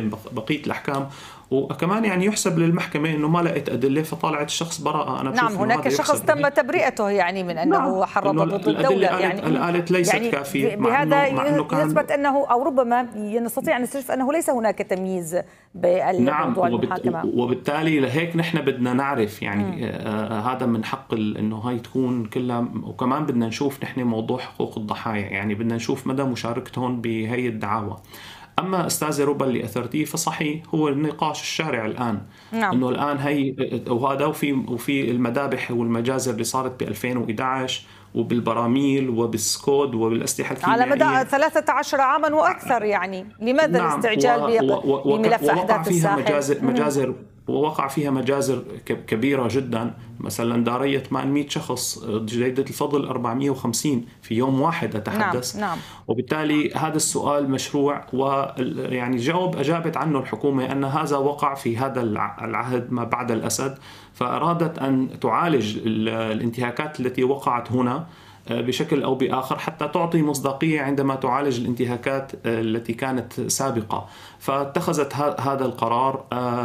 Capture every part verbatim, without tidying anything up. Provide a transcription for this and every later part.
بين بقية الأحكام. وكمان يعني يحسب للمحكمة أنه ما لقيت أدلة فطالعت الشخص براءة. أنا نعم هناك شخص تم تبرئته يعني من أنه نعم. حرض ضد الدولة، يعني قالت ليست يعني كافية. بهذا مع أنه كان يثبت أنه أو ربما نستطيع أن نستشف أنه ليس هناك تمييز بالموضوع. نعم. المحاكمة. وبالتالي لهيك نحن بدنا نعرف يعني آه هذا من حق أنه هاي تكون كلها. وكمان بدنا نشوف نحن موضوع حقوق الضحايا، يعني بدنا نشوف مدى مشاركتهم بهي الدعاوى. أما أستاذة ربا اللي أثرتيه فصحيح هو النقاش الشارع الآن. نعم. إنه الآن هي وهذا وفي وفي المذابح والمجازر اللي صارت ب ألفين وإحدى عشر وبالبراميل وبالسكود وبالأسلحة الكيميائية على مدى ثلاثة عشر عاما وأكثر. يعني لماذا نعم. الاستعجال بملف أحداث الساحل؟ مجازر, مجازر ووقع فيها مجازر كبيرة جدا، مثلا دارية ثمانمئة شخص، جريدة الفضل أربعمئة وخمسين في يوم واحد أتحدث. نعم. نعم. وبالتالي هذا السؤال مشروع، ويعني جاوب أجابت عنه الحكومة أن هذا وقع في هذا العهد ما بعد الأسد، فأرادت أن تعالج الانتهاكات التي وقعت هنا بشكل أو بآخر حتى تعطي مصداقية عندما تعالج الانتهاكات التي كانت سابقة. فاتخذت هذا القرار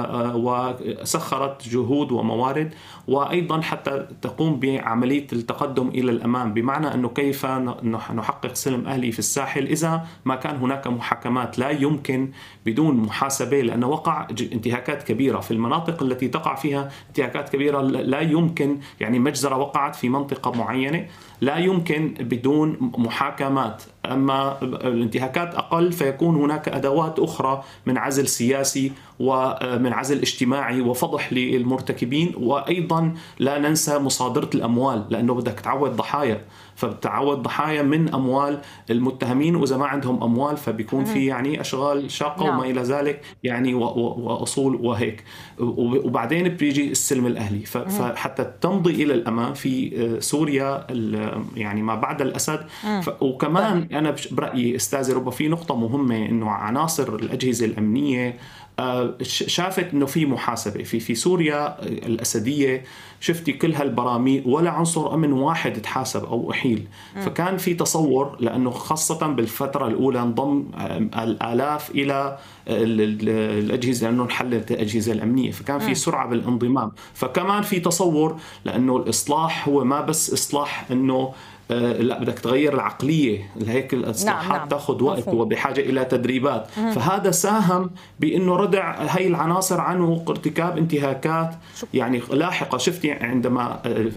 وسخرت جهود وموارد، وأيضا حتى تقوم بعملية التقدم إلى الأمام، بمعنى أنه كيف نحقق سلم أهلي في الساحل إذا ما كان هناك محاكمات. لا يمكن بدون محاسبة، لأن وقع انتهاكات كبيرة في المناطق التي تقع فيها انتهاكات كبيرة. لا يمكن يعني مجزرة وقعت في منطقة معينة لا يمكن بدون محاكمات. أما الانتهاكات أقل فيكون هناك أدوات أخرى من عزل سياسي ومن عزل اجتماعي وفضح للمرتكبين. وأيضا لا ننسى مصادرة الأموال، لأنه بدك تعود ضحايا، فبتعود ضحايا من أموال المتهمين، وإذا ما عندهم أموال فبيكون في يعني أشغال شاقة وما إلى ذلك يعني وأصول وهيك. وبعدين بيجي السلم الأهلي. فحتى تمضي إلى الأمام في سوريا يعني ما بعد الأسد. وكمان أنا برأيي أستاذ ربا في نقطة مهمة، إنه عناصر الأجهزة الأمنية شافت إنه في محاسبة في في سوريا الأسدية. شفتي كل هالبراميل ولا عنصر أمن واحد تحاسب أو أحيل. فكان في تصور، لأنه خاصة بالفترة الأولى انضم الآلاف إلى الأجهزة لأنه انحلت الأجهزة الأمنية، فكان في سرعة بالانضمام. فكمان في تصور، لأنه الإصلاح هو ما بس إصلاح إنه لا بدك تغير العقلية، هيك الإصلاحات نعم نعم. تأخذ وقت وبحاجة إلى تدريبات. مم. فهذا ساهم بأنه ردع هاي العناصر عنه ارتكاب انتهاكات يعني لاحقة. شفتي عندما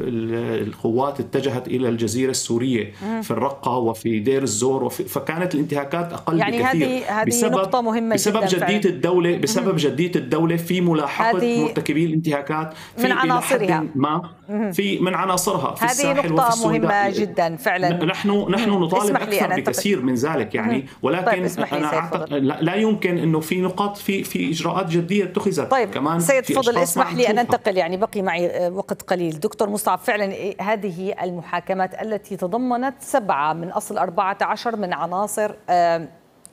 القوات اتجهت إلى الجزيرة السورية مم. في الرقة وفي دير الزور وفي فكانت الانتهاكات أقل يعني بكثير. هذه هذه نقطة مهمة بسبب جدا جدية فعلا. الدولة بسبب مم. جدية الدولة في ملاحقة مرتكبي الانتهاكات في من عناصرها ما في من عناصرها في الساحل وفي السودان. مهمة جدا فعلا. نحن نحن نطالب اكثر بكثير من ذلك يعني. ولكن طيب انا أعتقد لا يمكن انه في نقاط في في اجراءات جديه اتخذت. طيب كمان سيد فضل اسمح لي ان انتقل، يعني بقي معي وقت قليل. دكتور مصعب، فعلا هذه المحاكمات التي تضمنت سبعه من اصل أربعة عشر من عناصر آه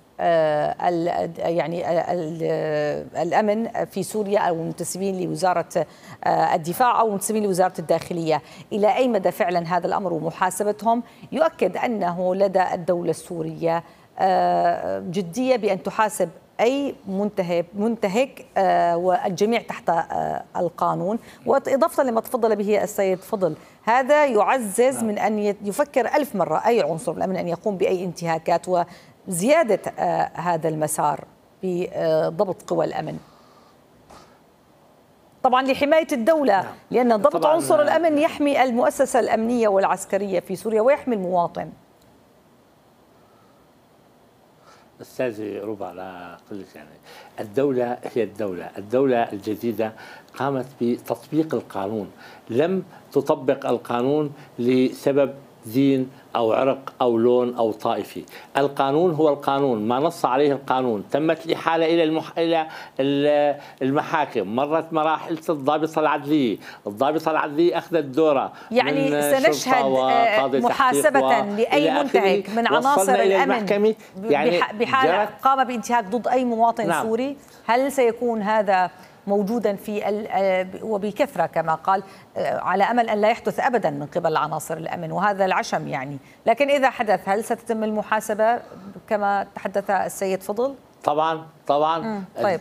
ال يعني ال الأمن في سوريا أو المنتسبين لوزارة الدفاع أو المنتسبين لوزارة الداخلية، إلى أي مدى فعلا هذا الأمر ومحاسبتهم يؤكد أنه لدى الدولة السورية جدية بأن تحاسب أي منتهك منتهك والجميع تحت القانون؟ وإضافة لما تفضل به السيد فضل، هذا يعزز من أن يفكر ألف مرة أي عنصر من الأمن أن يقوم بأي انتهاكات و زيادة آه هذا المسار بضبط قوى الأمن، طبعا لحماية الدولة. نعم. لأن ضبط عنصر الأمن يحمي المؤسسة الأمنية والعسكرية في سوريا ويحمي المواطن. أستاذي ربع، لا أقول يعني الدولة هي الدولة، الدولة الجديدة قامت بتطبيق القانون، لم تطبق القانون لسبب دين أو عرق أو لون أو طائفي. القانون هو القانون، ما نص عليه القانون. تمت الإحالة إلى المح... إلى المحاكم، مرت مراحل الضابطة العدلية، الضابطة العدلية أخذت دورة. يعني سنشهد محاسبة لأي منتهك من عناصر الأمن يعني بحال قام بانتهاك ضد أي مواطن نعم. سوري. هل سيكون هذا موجودا في وبكثرة كما قال، على أمل أن لا يحدث أبدا من قبل عناصر الأمن، وهذا العشم يعني. لكن إذا حدث هل ستتم المحاسبة كما تحدث السيد فضل؟ طبعا طبعا. طيب.